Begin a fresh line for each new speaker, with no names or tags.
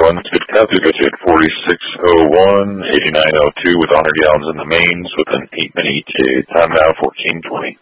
Island. Good Kathy, got you at 4601, 8902 with 100 gallons in the mains with an 8-minute ETA. Time now 14:20.